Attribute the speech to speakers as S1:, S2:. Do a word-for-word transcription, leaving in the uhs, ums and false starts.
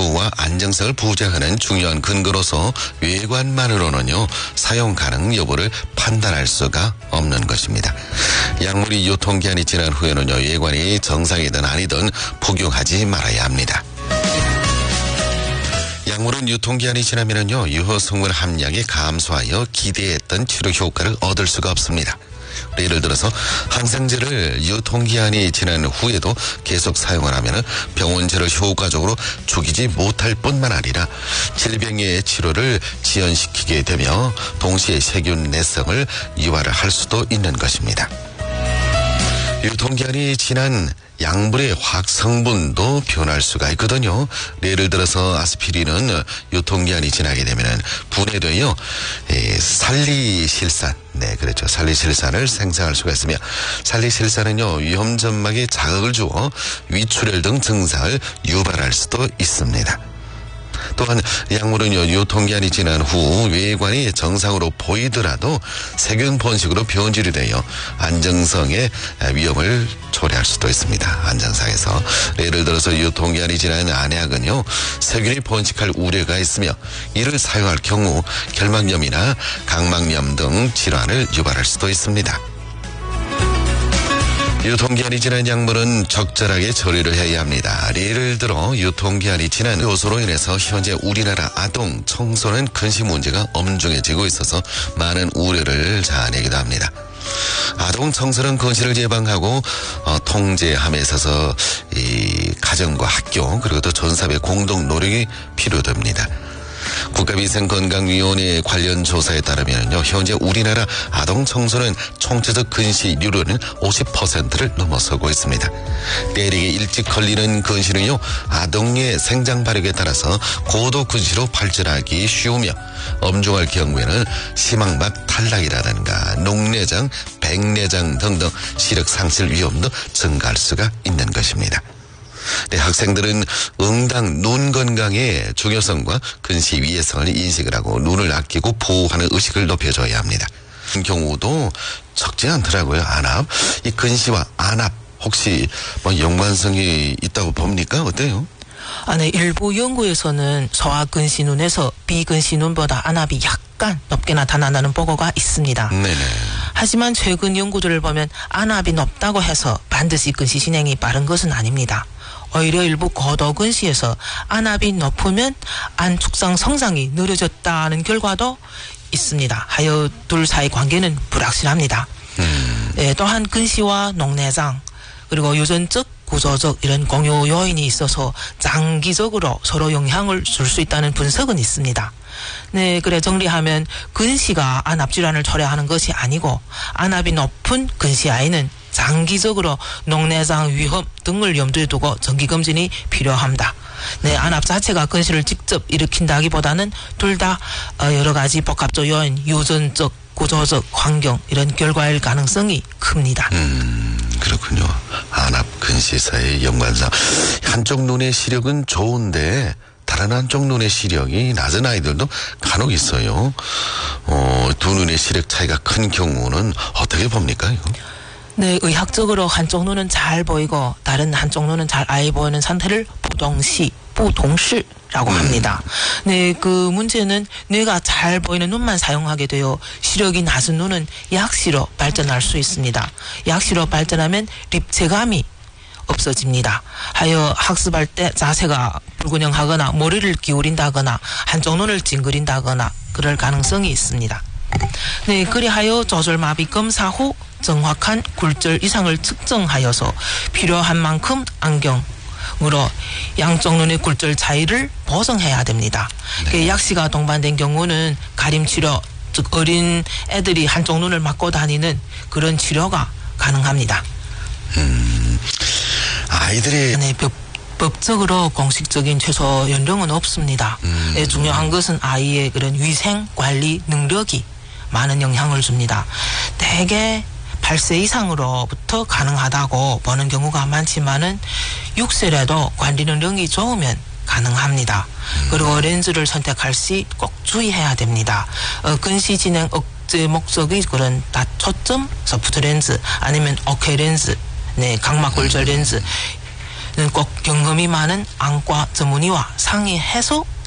S1: 후와 안정성을 부재하는 중요한 근거로서 외관만으로는요 사용 가능 여부를 판단할 수가 없는 것입니다. 약물이 유통기한이 지난 후에는요 외관이 정상이든 아니든 복용하지 말아야 합니다. 약물은 유통기한이 지나면은요 유효성분 함량이 감소하여 기대했던 치료 효과를 얻을 수가 없습니다. 예를 들어서 항생제를 유통기한이 지난 후에도 계속 사용을 하면 병원체를 효과적으로 죽이지 못할 뿐만 아니라 질병의 치료를 지연시키게 되며 동시에 세균 내성을 유발을 할 수도 있는 것입니다. 유통기한이 지난 약물의 화학 성분도 변할 수가 있거든요. 예를 들어서 아스피린은 유통기한이 지나게 되면 분해되어 살리실산, 네 그렇죠. 살리실산을 생성할 수가 있으며 살리실산은요 위험점막에 자극을 주어 위출혈 등 증상을 유발할 수도 있습니다. 또한 약물은요 유통기한이 지난 후 외관이 정상으로 보이더라도 세균 번식으로 변질이 되어 안정성의 위험을 초래할 수도 있습니다. 안정상에서 예를 들어서 유통기한이 지난 안약은요 세균이 번식할 우려가 있으며 이를 사용할 경우 결막염이나 각막염 등 질환을 유발할 수도 있습니다. 유통기한이 지난 약물은 적절하게 처리를 해야 합니다. 예를 들어 유통기한이 지난 요소로 인해서 현재 우리나라 아동 청소년 근시 문제가 엄중해지고 있어서 많은 우려를 자아내기도 합니다. 아동 청소년 근시를 예방하고 어, 통제함에 있어서 이 가정과 학교 그리고 또 전사회 공동 노력이 필요됩니다. 국가위생건강위원회 관련 조사에 따르면요, 현재 우리나라 아동 청소년 총체적 근시율은 오십 퍼센트를 넘어서고 있습니다. 때리기 일찍 걸리는 근시는요, 아동의 생장 발육에 따라서 고도 근시로 발전하기 쉬우며 엄중할 경우에는 심항막 탈락이라든가 녹내장, 백내장 등등 시력 상실 위험도 증가할 수가 있는 것입니다. 네, 학생들은 응당 눈 건강의 중요성과 근시 위해성을 인식을 하고 눈을 아끼고 보호하는 의식을 높여줘야 합니다. 경우도 적지 않더라고요. 안압. 이 근시와 안압 혹시 뭐 연관성이 있다고 봅니까? 어때요?
S2: 아, 네. 일부 연구에서는 저하근시 눈에서 비근시 눈보다 안압이 약간 높게 나타난다는 보고가 있습니다.
S1: 네네.
S2: 하지만 최근 연구들을 보면 안압이 높다고 해서 반드시 근시 진행이 빠른 것은 아닙니다. 오히려 일부 고도근시에서 안압이 높으면 안축상 성장이 느려졌다는 결과도 있습니다. 하여 둘 사이 관계는 불확실합니다. 음. 네, 또한 근시와 녹내장 그리고 유전적 구조적 이런 공유 요인이 있어서 장기적으로 서로 영향을 줄 수 있다는 분석은 있습니다. 네, 그래 정리하면 근시가 안압 질환을 초래하는 것이 아니고 안압이 높은 근시 아이는 장기적으로 녹내장 위험 등을 염두에 두고 정기검진이 필요합니다. 네, 안압 자체가 근시를 직접 일으킨다기보다는 둘 다 여러 가지 복합적 요인, 유전적, 구조적, 환경 이런 결과일 가능성이 큽니다.
S1: 음, 그렇군요. 안압, 근시 사이의 연관상. 한쪽 눈의 시력은 좋은데 다른 한쪽 눈의 시력이 낮은 아이들도 간혹 있어요. 어, 두 눈의 시력 차이가 큰 경우는 어떻게 봅니까, 이거?
S2: 네, 의학적으로 한쪽 눈은 잘 보이고 다른 한쪽 눈은 잘 안 보이는 상태를 부동시, 부동시라고 음. 합니다. 네, 그 문제는 뇌가 잘 보이는 눈만 사용하게 되어 시력이 낮은 눈은 약시로 발전할 수 있습니다. 약시로 발전하면 립체감이 없어집니다. 하여 학습할 때 자세가 불균형하거나 머리를 기울인다거나 한쪽 눈을 찡그린다거나 그럴 가능성이 있습니다. 네, 그리하여 조절마비 검사 후 정확한 굴절 이상을 측정하여서 필요한 만큼 안경으로 양쪽 눈의 굴절 차이를 보정해야 됩니다. 네. 약시가 동반된 경우는 가림치료, 즉 어린 애들이 한쪽 눈을 막고 다니는 그런 치료가 가능합니다.
S1: 음, 아이들이
S2: 네, 법, 법적으로 공식적인 최소 연령은 없습니다. 음. 네, 중요한 것은 아이의 그런 위생 관리 능력이 많은 영향을 줍니다. 대개 팔 세 이상으로부터 가능하다고 보는 경우가 많지만은 육 세라도 관리 능력이 좋으면 가능합니다. 음. 그리고 렌즈를 선택할 시 꼭 주의해야 됩니다. 어, 근시 진행 억제 목적이 그런 다 초점 소프트 렌즈 아니면 오케 렌즈, 네, 각막 굴절 렌즈 꼭 경험이 많은 안과 전문의와 상의해서